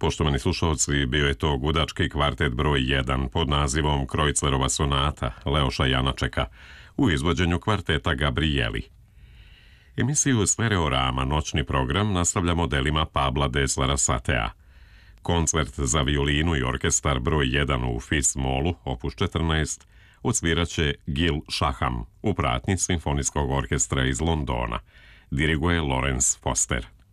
Poštovani slušalci, bio je to gudački kvartet broj 1 pod nazivom Krojcerova sonata Leoša Janačeka u izvođenju kvarteta Gabrieli. Emisiju Stereorama noćni program nastavljamo delima Pabla de Sarasatea. Koncert za violinu i orkestar broj 1 u Fis-molu, opus 14, odsviraće Gil Shaham u pratnji Simfonijskog orkestra iz Londona. Diriguje Lawrence Foster.